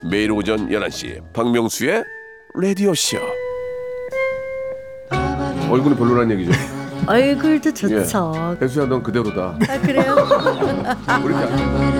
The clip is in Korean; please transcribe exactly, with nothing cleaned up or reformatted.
매일 오전 열한 시 박명수의 라디오쇼. 얼굴은 별로란 얘기죠. 얼굴도 좋죠. 예. 혜수야 넌 그대로다. 아, 그래요? 우리